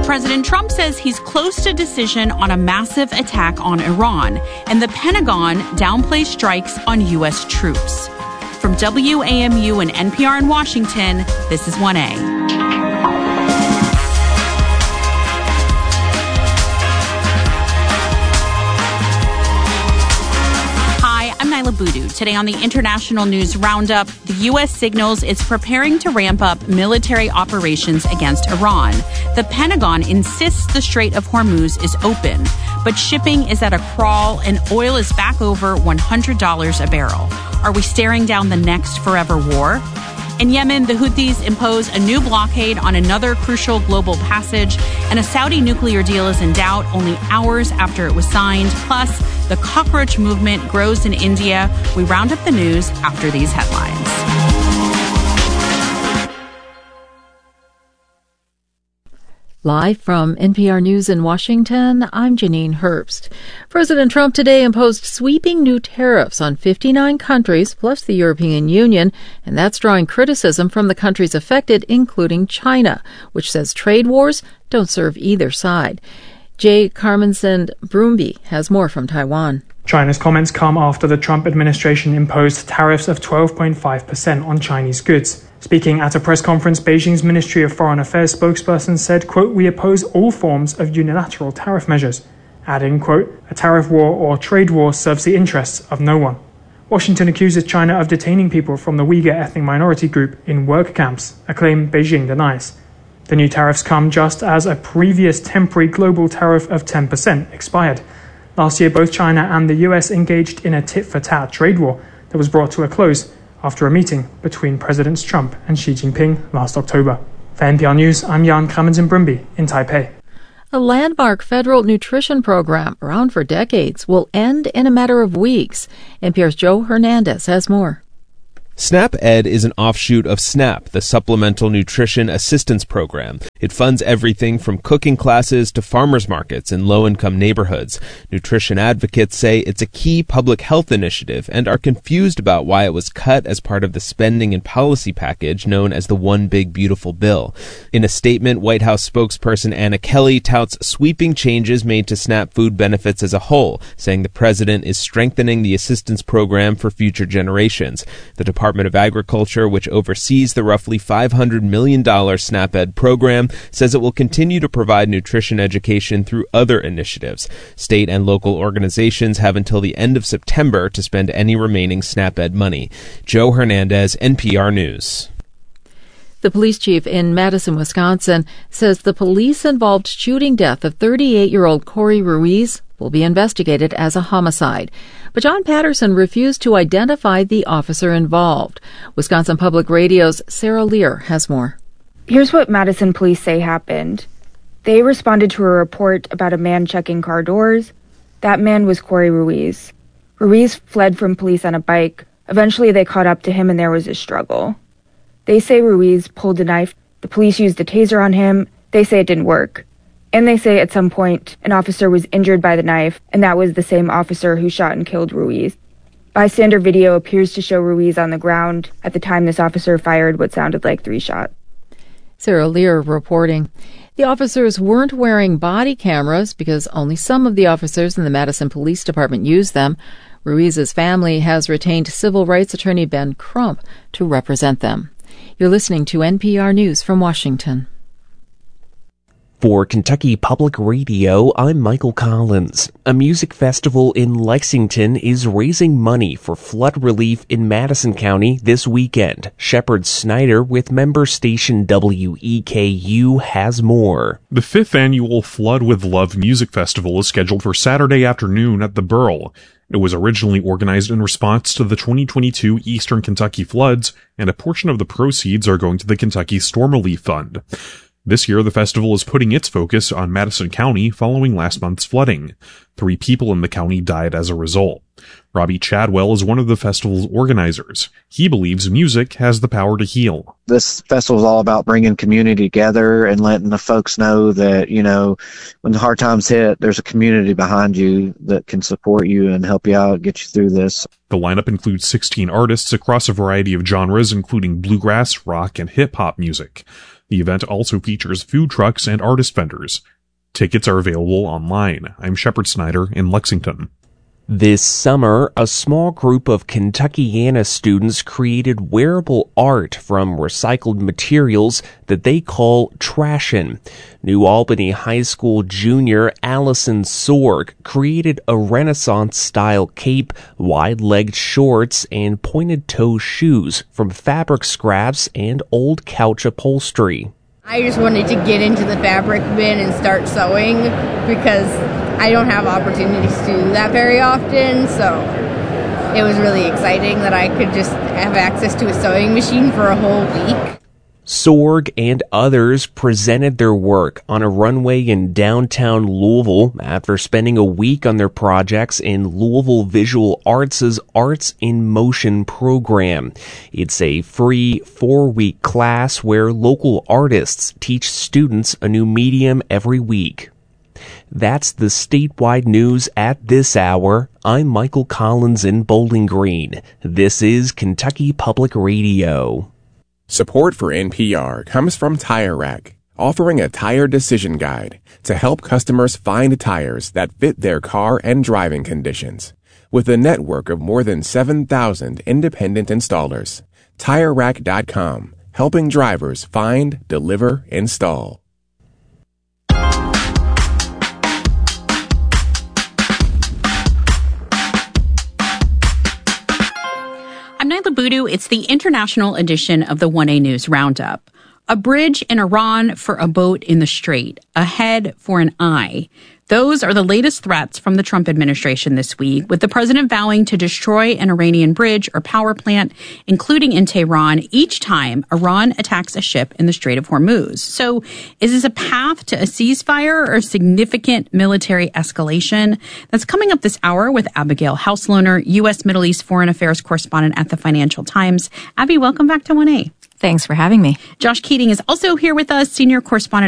President Trump says he's close to decision on a massive attack on Iran, and the Pentagon downplays strikes on U.S. troops. From WAMU and NPR in Washington, this is 1A. Boodoo. Today on the International News Roundup, the U.S. signals it's preparing to ramp up military operations against Iran. The Pentagon insists the Strait of Hormuz is open, but shipping is at a crawl and oil is back over $100 a barrel. Are we staring down the next forever war? In Yemen, the Houthis impose a new blockade on another crucial global passage, and a Saudi nuclear deal is in doubt only hours after it was signed. Plus, the cockroach movement grows in India. We round up the news after these headlines. Live from NPR News in Washington, I'm Janine Herbst. President Trump today imposed sweeping new tariffs on 59 countries, plus the European Union, and that's drawing criticism from the countries affected, including China, which says trade wars don't serve either side. Jay Carmensen Brumby has more from Taiwan. China's comments come after the Trump administration imposed tariffs of 12.5% on Chinese goods. Speaking at a press conference, Beijing's Ministry of Foreign Affairs spokesperson said, quote, "We oppose all forms of unilateral tariff measures," adding, quote, "A tariff war or trade war serves the interests of no one." Washington accuses China of detaining people from the Uyghur ethnic minority group in work camps, a claim Beijing denies. The new tariffs come just as a previous temporary global tariff of 10% expired. Last year, both China and the US engaged in a tit-for-tat trade war that was brought to a close after a meeting between Presidents Trump and Xi Jinping last October. For NPR News, I'm Jan Kramanzen-Brumby in Taipei. A landmark federal nutrition program around for decades will end in a matter of weeks. NPR's Joe Hernandez has more. SNAP-Ed is an offshoot of SNAP, the Supplemental Nutrition Assistance Program. It funds everything from cooking classes to farmers markets in low-income neighborhoods. Nutrition advocates say it's a key public health initiative and are confused about why it was cut as part of the spending and policy package known as the One Big Beautiful Bill. In a statement, White House spokesperson Anna Kelly touts sweeping changes made to SNAP food benefits as a whole, saying the president is strengthening the assistance program for future generations. The Department of Agriculture, which oversees the roughly $500 million SNAP-Ed program, says it will continue to provide nutrition education through other initiatives. State and local organizations have until the end of September to spend any remaining SNAP-Ed money. Joe Hernandez, NPR News. The police chief in Madison, Wisconsin, says the police-involved shooting death of 38-year-old Corey Ruiz will be investigated as a homicide. But John Patterson refused to identify the officer involved. Wisconsin Public Radio's Sarah Lear has more. Here's what Madison police say happened. They responded to a report about a man checking car doors. That man was Corey Ruiz. Ruiz fled from police on a bike. Eventually, they caught up to him and there was a struggle. They say Ruiz pulled a knife. The police used a taser on him. They say it didn't work. And they say at some point an officer was injured by the knife, and that was the same officer who shot and killed Ruiz. Bystander video appears to show Ruiz on the ground at the time this officer fired what sounded like 3 shots. Sarah Lear reporting. The officers weren't wearing body cameras because only some of the officers in the Madison Police Department use them. Ruiz's family has retained civil rights attorney Ben Crump to represent them. You're listening to NPR News from Washington. For Kentucky Public Radio, I'm Michael Collins. A music festival in Lexington is raising money for flood relief in Madison County this weekend. Shepard Snyder with member station WEKU has more. The 5th annual Flood with Love Music Festival is scheduled for Saturday afternoon at the Burl. It was originally organized in response to the 2022 Eastern Kentucky floods, and a portion of the proceeds are going to the Kentucky Storm Relief Fund. This year, the festival is putting its focus on Madison County following last month's flooding. 3 people in the county died as a result. Robbie Chadwell is one of the festival's organizers. He believes music has the power to heal. This festival is all about bringing community together and letting the folks know that, you know, when the hard times hit, there's a community behind you that can support you and help you out, get you through this. The lineup includes 16 artists across a variety of genres, including bluegrass, rock, and hip-hop music. The event also features food trucks and artist vendors. Tickets are available online. I'm Shepard Snyder in Lexington. This summer, a small group of Kentuckiana students created wearable art from recycled materials that they call Trashin'. New Albany High School junior Allison Sorg created a Renaissance-style cape, wide-legged shorts, and pointed-toe shoes from fabric scraps and old couch upholstery. I just wanted to get into the fabric bin and start sewing because I don't have opportunities to do that very often, so it was really exciting that I could just have access to a sewing machine for a whole week. Sorg and others presented their work on a runway in downtown Louisville after spending a week on their projects in Louisville Visual Arts' Arts in Motion program. It's a free 4-week class where local artists teach students a new medium every week. That's the statewide news at this hour. I'm Michael Collins in Bowling Green. This is Kentucky Public Radio. Support for NPR comes from Tire Rack, offering a tire decision guide to help customers find tires that fit their car and driving conditions. With a network of more than 7,000 independent installers, TireRack.com, helping drivers find, deliver, install. I'm Nyla Boodoo. It's the international edition of the 1A News Roundup. A bridge in Iran for a boat in the Strait. A head for an eye. Those are the latest threats from the Trump administration this week, with the president vowing to destroy an Iranian bridge or power plant, including in Tehran, each time Iran attacks a ship in the Strait of Hormuz. So is this a path to a ceasefire or significant military escalation? That's coming up this hour with Abigail Hauslohner, U.S. Middle East Foreign Affairs correspondent at the Financial Times. Abby, welcome back to 1A. Thanks for having me. Josh Keating is also here with us, senior correspondent